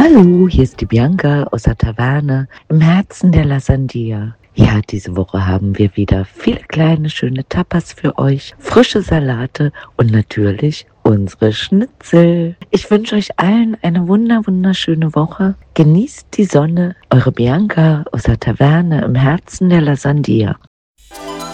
Hallo, hier ist die Bianca aus der Taverne im Herzen der Lasandia. Ja, diese Woche haben wir wieder viele kleine, schöne Tapas für euch, frische Salate und natürlich unsere Schnitzel. Ich wünsche euch allen eine wunderschöne Woche. Genießt die Sonne. Eure Bianca aus der Taverne im Herzen der Lasandia.